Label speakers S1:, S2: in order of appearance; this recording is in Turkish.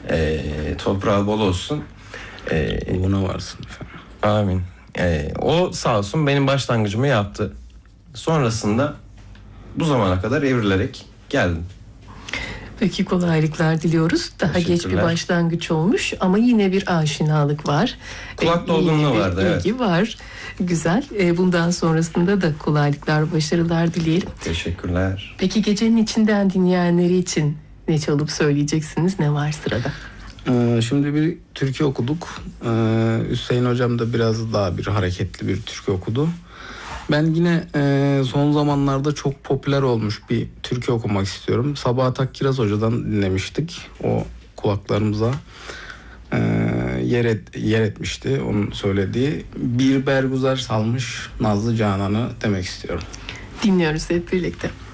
S1: Toprağı bol olsun.
S2: Buna varsın efendim.
S1: Amin. O sağ olsun benim başlangıcımı yaptı. Sonrasında bu zamana kadar evrilerek geldim.
S3: Peki, kolaylıklar diliyoruz. Daha geç bir başlangıç olmuş ama yine bir aşinalık var.
S1: Kulak dolgunluğu vardı.
S3: Evet. Var. Güzel. Bundan sonrasında da kolaylıklar, başarılar dileyelim.
S1: Teşekkürler.
S3: Peki, gecenin içinden dinleyenleri için ne çalıp söyleyeceksiniz? Ne var sırada?
S2: Şimdi bir türkü okuduk. Hüseyin hocam da biraz daha bir hareketli bir türkü okudu. Ben yine son zamanlarda çok popüler olmuş bir türkü okumak istiyorum. Sabahat Akkiraz Hoca'dan dinlemiştik. O kulaklarımıza yer etmişti onun söylediği. Bir bergüzar salmış Nazlı Canan'ı demek istiyorum.
S3: Dinliyoruz hep birlikte.